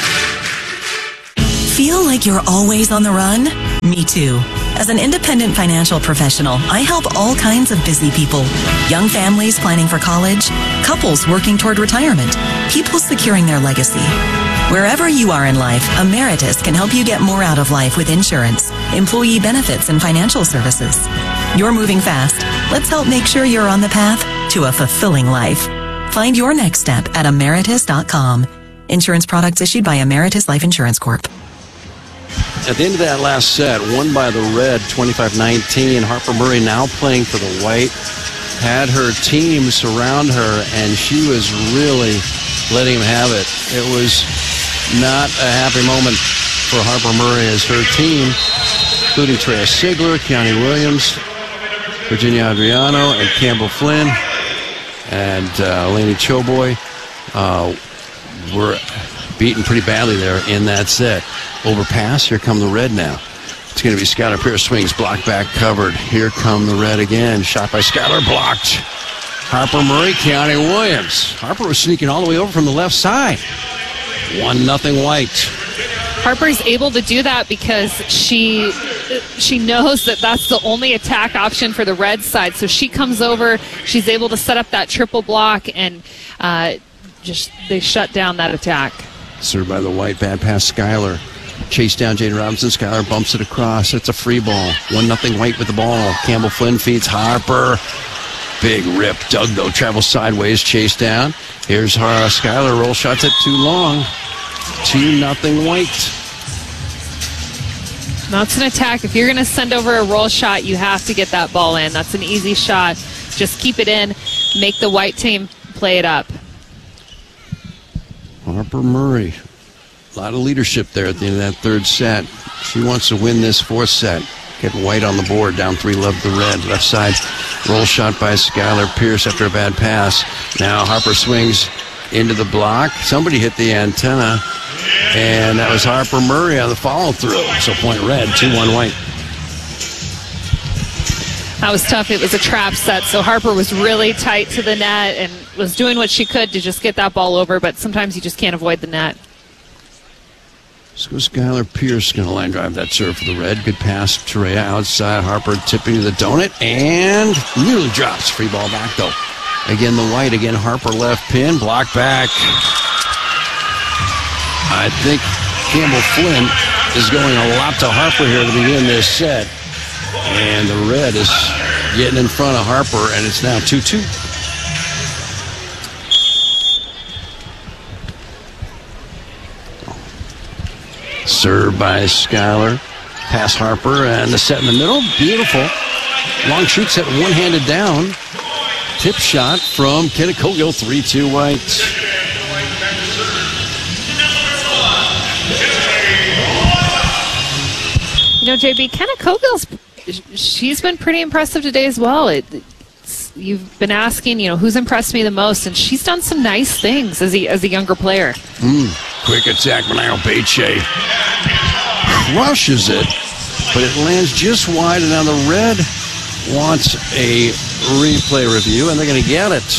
Feel like you're always on the run? Me too. As an independent financial professional, I help all kinds of busy people. Young families planning for college, couples working toward retirement, people securing their legacy. Wherever you are in life, Emeritus can help you get more out of life with insurance, employee benefits, and financial services. You're moving fast. Let's help make sure you're on the path to a fulfilling life. Find your next step at emeritus dot com. Insurance products issued by Emeritus Life Insurance Corp. At the end of that last set, won by the Red, twenty-five nineteen. Harper Murray now playing for the White. Had her team surround her, and she was really letting him have it. It was not a happy moment for Harper Murray as her team, including Treya Sigler, Keani Williams, Virginia Adriano, and Campbell Flynn, and uh, Laney Choboy, uh, were beaten pretty badly there in that set. Overpass, here come the Red now. It's going to be Skylar Pierce, swings, block back, covered. Here come the Red again. Shot by Skylar, blocked. Harper Murray, Keani Williams. Harper was sneaking all the way over from the left side. One nothing White. Harper's able to do that because she she knows that that's the only attack option for the Red side. So she comes over, she's able to set up that triple block, and uh, just they shut down that attack. Served by the White, bad pass Skylar. Chase down Jaden Robinson. Skylar bumps it across. It's a free ball. One nothing White with the ball. Campbell Flynn feeds Harper. Big rip. Doug, though, travels sideways. Chase down. Here's uh, Skylar. Roll shots it too long. Two nothing White. That's an attack. If you're going to send over a roll shot, you have to get that ball in. That's an easy shot. Just keep it in. Make the White team play it up. Harper Murray. A lot of leadership there at the end of that third set. She wants to win this fourth set. Get White on the board. Down three, love the Red. Left side, roll shot by Skylar Pierce after a bad pass. Now Harper swings into the block. Somebody hit the antenna, and that was Harper Murray on the follow-through. So point Red, two one White. That was tough. It was a trap set, so Harper was really tight to the net and was doing what she could to just get that ball over, but sometimes you just can't avoid the net. So Skylar Pierce going to line drive that serve for the Red. Good pass, Treya outside. Harper tipping to the donut and nearly drops. Free ball back, though. Again, the White. Again, Harper left pin. Block back. I think Campbell Flynn is going a lot to Harper here to begin this set. And the Red is getting in front of Harper, and it's now two two. Served by Skylar. Pass Harper, and the set in the middle. Beautiful. Long shoot set one-handed down. Tip shot from Kenna Cogill, three two White. You know, J B, Kenna Cogill's, she's been pretty impressive today as well. It, you've been asking, you know, who's impressed me the most, and she's done some nice things as a, as a younger player. Mm, quick attack, Manio Beche crushes it, but it lands just wide, and now the Red wants a replay review, and they're going to get it.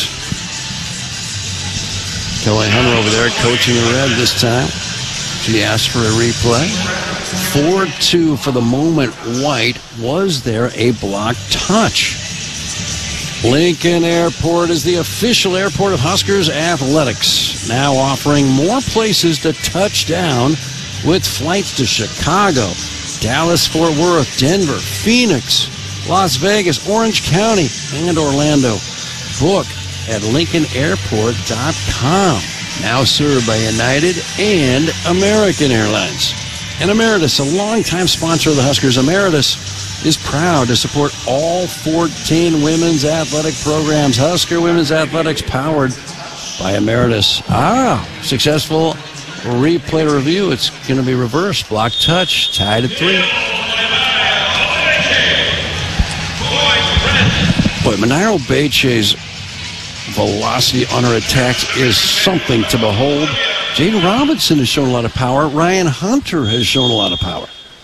Kelly Hunter over there coaching the Red this time. She asked for a replay. four two for the moment. White. Was there a block touch? Lincoln Airport is the official airport of Huskers Athletics, now offering more places to touch down with flights to Chicago, Dallas, Fort Worth, Denver, Phoenix, Las Vegas, Orange County, and Orlando. Book at lincoln airport dot com. Now served by United and American Airlines. And Emeritus, a longtime sponsor of the Huskers, Emeritus is proud to support all fourteen women's athletic programs. Husker Women's Athletics powered by Emeritus. Ah, successful replay review. It's going to be reversed. Block touch, tied at three. Boy, Moniro Beche's velocity on her attacks is something to behold. Jaden Robinson has shown a lot of power. Ryan Hunter has shown a lot of power.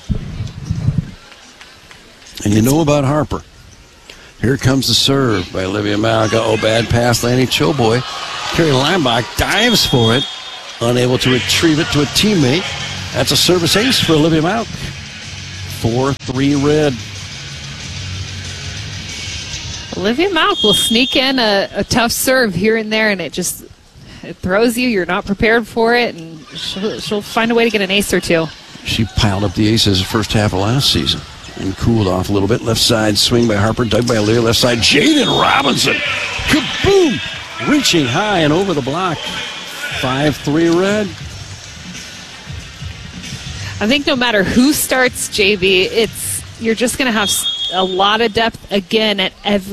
And you know about Harper. Here comes the serve by Olivia Malka. Oh, bad pass, Lanny Choboy. Carrie Lambach dives for it, unable to retrieve it to a teammate. That's a service ace for Olivia Malka. four three red. Olivia Malk will sneak in a, a tough serve here and there, and it just it throws you. You're not prepared for it, and she'll, she'll find a way to get an ace or two. She piled up the aces the first half of last season and cooled off a little bit. Left side swing by Harper, dug by Lear. Left side, Jaden Robinson. Kaboom! Reaching high and over the block. five three red. I think no matter who starts J V, it's you're just going to have a lot of depth again at every